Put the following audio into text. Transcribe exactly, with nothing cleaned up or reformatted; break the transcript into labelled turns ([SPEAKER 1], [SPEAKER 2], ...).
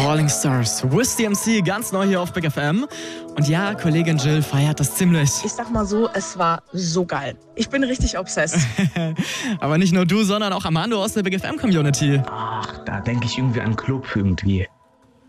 [SPEAKER 1] Falling Stars, Wiz D M C, ganz neu hier auf Big F M. Und ja, Kollegin Jill feiert das ziemlich.
[SPEAKER 2] Ich sag mal so, es war so geil. Ich bin richtig obsessed.
[SPEAKER 1] Aber nicht nur du, sondern auch Armando aus der Big F M-Community.
[SPEAKER 3] Ach, da denke ich irgendwie an Club irgendwie.